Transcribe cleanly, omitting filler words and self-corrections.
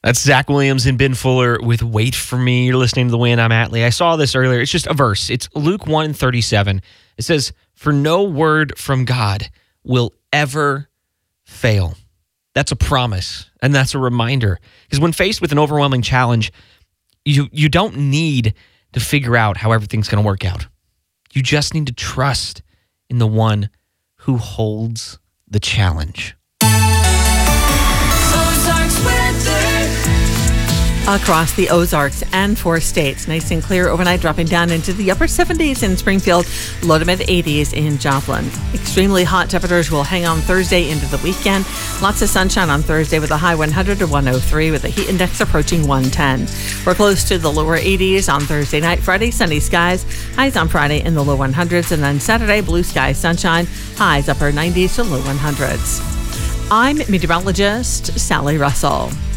That's Zach Williams and Ben Fuller with Wait For Me. You're listening to The Win. I'm Atlee. I saw this earlier. It's just a verse. It's Luke 1:37. It says, "For no word from God will ever fail." That's a promise, and that's a reminder. Because when faced with an overwhelming challenge, you don't need to figure out how everything's going to work out. You just need to trust in the one who holds the challenge. Across the Ozarks and 4 states, nice and clear overnight, dropping down into the upper 70s in Springfield, low to mid 80s in Joplin. Extremely hot temperatures will hang on Thursday into the weekend. Lots of sunshine on Thursday with a high 100 to 103 with a heat index approaching 110. We're close to the lower 80s on Thursday night. Friday, sunny skies. Highs on Friday in the low 100s. And then Saturday, blue sky, sunshine. Highs upper 90s to low 100s. I'm meteorologist Sally Russell.